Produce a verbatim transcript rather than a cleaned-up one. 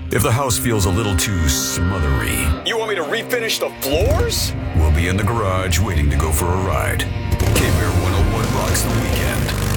If the house feels a little too smothery, You want me to refinish the floors? we'll be in the garage waiting to go for a ride. K-Bear one oh one rocks the weekend.